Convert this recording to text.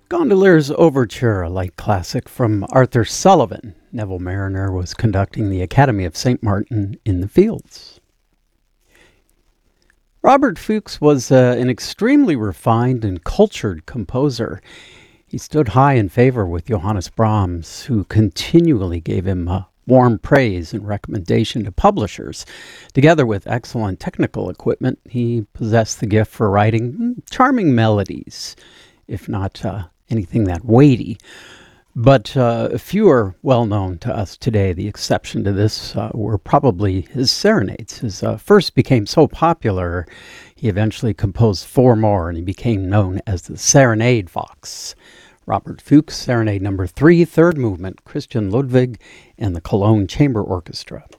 Gondolier's Overture, a light classic from Arthur Sullivan. Neville Marriner was conducting the Academy of St. Martin in the Fields. Robert Fuchs was an extremely refined and cultured composer. He stood high in favor with Johannes Brahms, who continually gave him warm praise and recommendation to publishers. Together with excellent technical equipment, he possessed the gift for writing charming melodies, if not anything that weighty. But few are well known to us today. The exception to this were probably his serenades. His first became so popular, he eventually composed 4 more, and he became known as the Serenade Fox. Robert Fuchs, Serenade number 3, third movement, Christian Ludwig and the Cologne Chamber Orchestra.